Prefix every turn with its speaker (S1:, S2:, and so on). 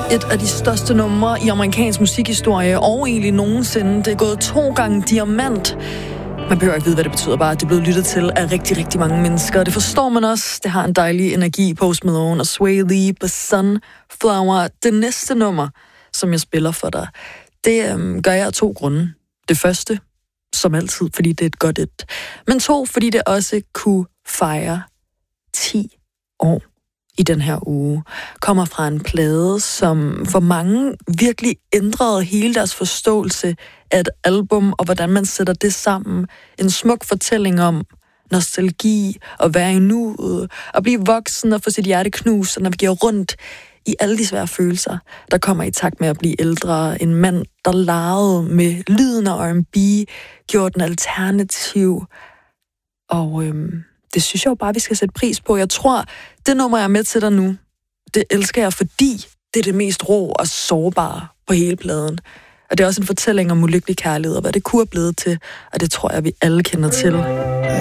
S1: Et af de største numre i amerikansk musikhistorie, og egentlig nogensinde. Det er gået 2 gange diamant. Man behøver ikke vide, hvad det betyder, bare at det er blevet lyttet til af rigtig, rigtig mange mennesker. Det forstår man også. Det har en dejlig energi, Post Malone og Sway Lee på Sunflower. Det næste nummer, som jeg spiller for dig, det gør jeg af 2 grunde. Det første, som altid, fordi det er et godt et. Men 2, fordi det også kunne fejre 10 år i den her uge, kommer fra en plade, som for mange virkelig ændrede hele deres forståelse af et album, og hvordan man sætter det sammen. En smuk fortælling om nostalgi, og være i nuet, og blive voksen og få sit hjerte knust, og navigere rundt i alle de svære følelser, der kommer i takt med at blive ældre. En mand, der legede med lyden af R&B, gjorde den alternativ, og det synes jeg jo bare, vi skal sætte pris på. Jeg tror, det nummer, jeg er med til dig nu, det elsker jeg, fordi det er det mest rå og sårbare på hele pladen. Og det er også en fortælling om ulykkelig kærlighed, og hvad det kunne have blevet til, og det tror jeg, vi alle kender til.